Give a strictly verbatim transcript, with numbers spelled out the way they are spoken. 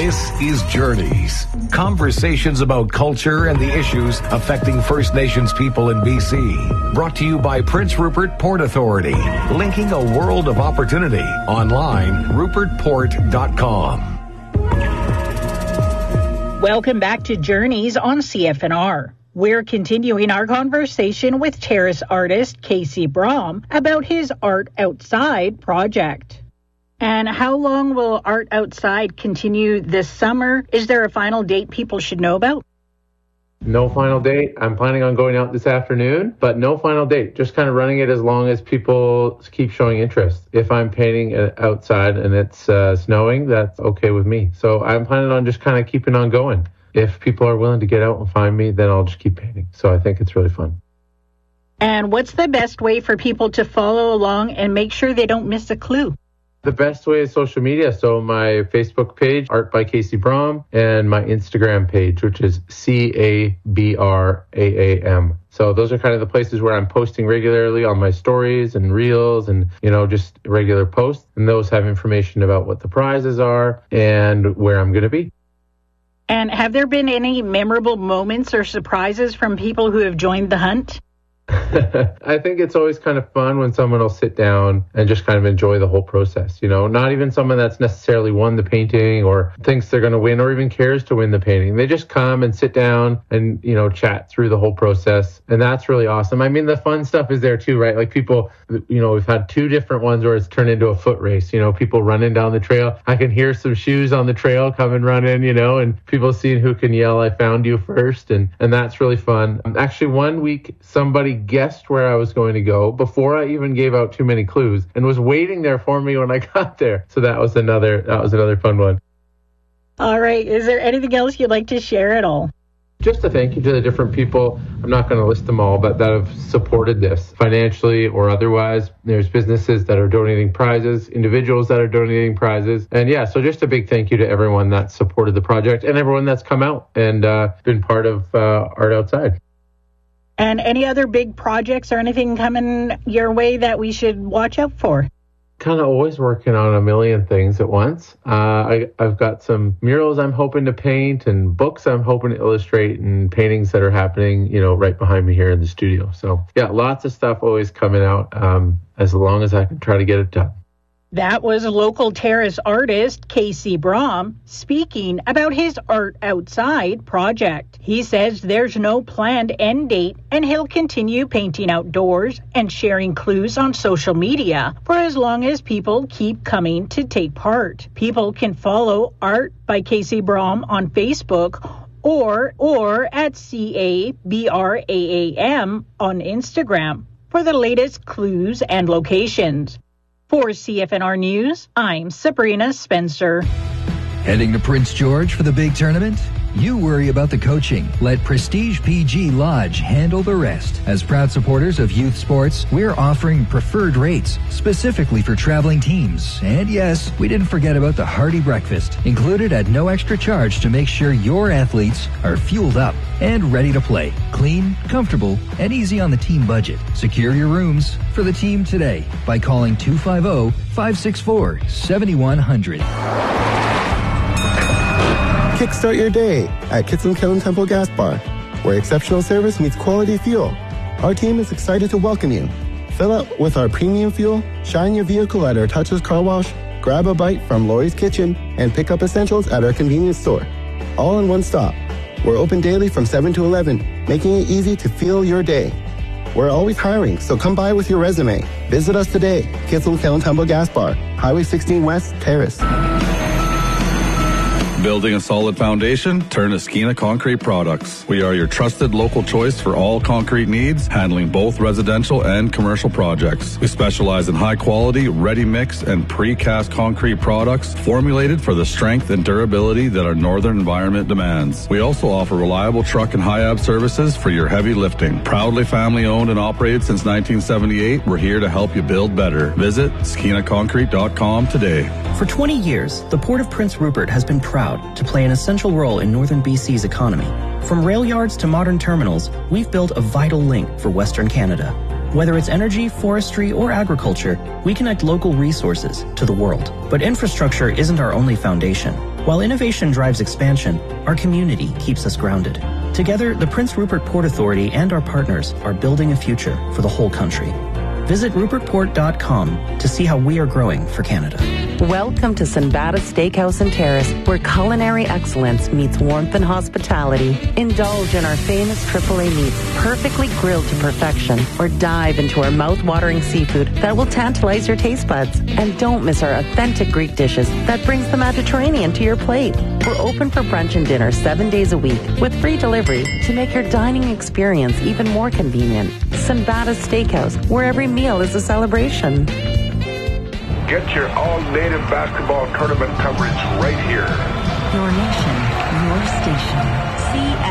This is Journeys, conversations about culture and the issues affecting First Nations people in B C. Brought to you by Prince Rupert Port Authority, linking a world of opportunity. Online, rupert port dot com. Welcome back to Journeys on C F N R. We're continuing our conversation with terrace artist Casey Brom about his Art Outside project. And how long will Art Outside continue this summer? Is there a final date people should know about? No final date. I'm planning on going out this afternoon, but no final date. Just kind of running it as long as people keep showing interest. If I'm painting outside and it's uh, snowing, that's okay with me. So I'm planning on just kind of keeping on going. If people are willing to get out and find me, then I'll just keep painting. So I think it's really fun. And what's the best way for people to follow along and make sure they don't miss a clue? The best way is social media. So my Facebook page, Art by Casey Brom, and my Instagram page, which is C A B R A A M. So those are kind of the places where I'm posting regularly on my stories and reels and, you know, just regular posts. And those have information about what the prizes are and where I'm going to be. And have there been any memorable moments or surprises from people who have joined the hunt? I think it's always kind of fun when someone will sit down and just kind of enjoy the whole process, you know, not even someone that's necessarily won the painting or thinks they're going to win or even cares to win the painting. They just come and sit down and, you know, chat through the whole process. And that's really awesome. I mean, the fun stuff is there too, right? Like people, you know, we've had two different ones where it's turned into a foot race, you know, people running down the trail. I can hear some shoes on the trail coming running, you know, and people seeing who can yell, "I found you" first. And, and that's really fun. Actually, one week, somebody guessed where I was going to go before I even gave out too many clues and was waiting there for me when I got there. So that was another that was another fun one. All right. Is there anything else you'd like to share at all? Just a thank you to the different people. I'm not going to list them all, but that have supported this financially or otherwise. There's businesses that are donating prizes, individuals that are donating prizes. And yeah, so just a big thank you to everyone that supported the project and everyone that's come out and uh, been part of uh, Art Outside. And any other big projects or anything coming your way that we should watch out for? Kind of always working on a million things at once. Uh, I, I've got some murals I'm hoping to paint and books I'm hoping to illustrate and paintings that are happening, you know, right behind me here in the studio. So yeah, lots of stuff always coming out um, as long as I can try to get it done. That was local terrace artist Casey Brom speaking about his Art Outside project. He says there's no planned end date and he'll continue painting outdoors and sharing clues on social media for as long as people keep coming to take part. People can follow Art by Casey Brom on Facebook or or at C A B R A A M on Instagram for the latest clues and locations. For C F N R News, I'm Sabrina Spencer. Heading to Prince George for the big tournament? You worry about the coaching. Let Prestige P G Lodge handle the rest. As proud supporters of youth sports, we're offering preferred rates specifically for traveling teams. And yes, we didn't forget about the hearty breakfast, included at no extra charge to make sure your athletes are fueled up and ready to play. Clean, comfortable, and easy on the team budget. Secure your rooms for the team today by calling two five zero, five six four, seven one zero zero. Kickstart your day at Kitsilum Kelowna Temple Gas Bar, where exceptional service meets quality fuel. Our team is excited to welcome you. Fill up with our premium fuel, shine your vehicle at our Touchless Car Wash, grab a bite from Lori's Kitchen, and pick up essentials at our convenience store. All in one stop. We're open daily from seven to eleven, making it easy to fuel your day. We're always hiring, so come by with your resume. Visit us today, Kitsilum Kelowna Temple Gas Bar, Highway sixteen West, Terrace. Building a solid foundation? Turn to Skeena Concrete Products. We are your trusted local choice for all concrete needs, handling both residential and commercial projects. We specialize in high quality, ready mix, and precast concrete products formulated for the strength and durability that our northern environment demands. We also offer reliable truck and high-ab services for your heavy lifting. Proudly family owned and operated since nineteen seventy-eight, we're here to help you build better. Visit skeena concrete dot com today. For twenty years, the Port of Prince Rupert has been proud to play an essential role in northern B C's economy. From rail yards to modern terminals, we've built a vital link for Western Canada. Whether it's energy, forestry, or agriculture, we connect local resources to the world. But infrastructure isn't our only foundation. While innovation drives expansion, our community keeps us grounded. Together, the Prince Rupert Port Authority and our partners are building a future for the whole country. Visit rupert port dot com to see how we are growing for Canada. Welcome to Sinbad Steakhouse and Terrace, where culinary excellence meets warmth and hospitality. Indulge in our famous triple A meats, perfectly grilled to perfection, or dive into our mouth-watering seafood that will tantalize your taste buds. And don't miss our authentic Greek dishes that brings the Mediterranean to your plate. We're open for brunch and dinner seven days a week with free delivery to make your dining experience even more convenient. Sinbad Steakhouse, where every meal is a celebration. Get your all-native basketball tournament coverage right here. Your nation, your station. C